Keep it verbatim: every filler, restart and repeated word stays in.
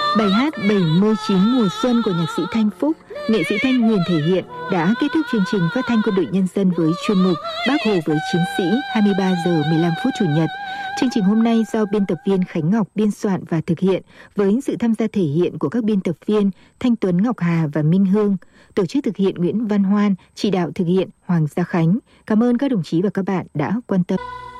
Bài hát bảy mươi chín mùa xuân của nhạc sĩ Thanh Phúc, nghệ sĩ Thanh Huyền thể hiện đã kết thúc chương trình phát thanh Quân đội Nhân dân với chuyên mục Bác Hồ với chiến sĩ hai mươi ba giờ mười lăm phút Chủ nhật. Chương trình hôm nay do biên tập viên Khánh Ngọc biên soạn và thực hiện với sự tham gia thể hiện của các biên tập viên Thanh Tuấn, Ngọc Hà và Minh Hương. Tổ chức thực hiện Nguyễn Văn Hoan, chỉ đạo thực hiện Hoàng Gia Khánh. Cảm ơn các đồng chí và các bạn đã quan tâm.